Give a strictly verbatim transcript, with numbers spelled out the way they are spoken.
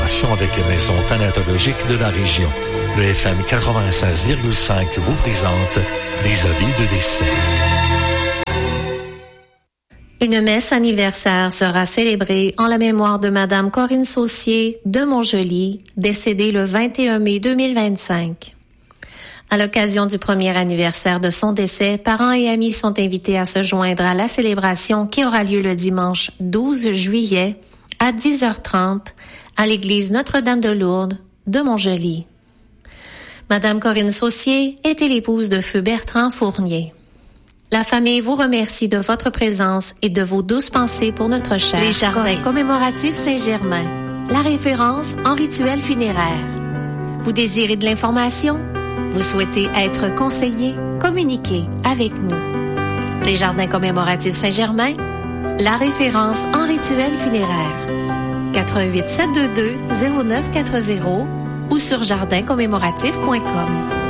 avec les maisons thanatologiques de la région. Le F M quatre-vingt-seize virgule cinq vous présente les avis de décès. Une messe anniversaire sera célébrée en la mémoire de Madame Corinne Saucier de Montjoly, décédée le vingt et un mai deux mille vingt-cinq. À l'occasion du premier anniversaire de son décès, parents et amis sont invités à se joindre à la célébration qui aura lieu le dimanche douze juillet à dix heures trente à l'église Notre-Dame de Lourdes de Montjoly. Madame Corinne Saucier était l'épouse de feu Bertrand Fournier. La famille vous remercie de votre présence et de vos douces pensées pour notre chère Les Jardins Corinne. commémoratifs Saint-Germain, la référence en rituel funéraire. Vous désirez de l'information? Vous souhaitez être conseillé? Communiquez avec nous. Les Jardins commémoratifs Saint-Germain, la référence en rituel funéraire. quatre un huit sept deux deux zéro neuf quatre zéro ou sur jardin commémoratif point com.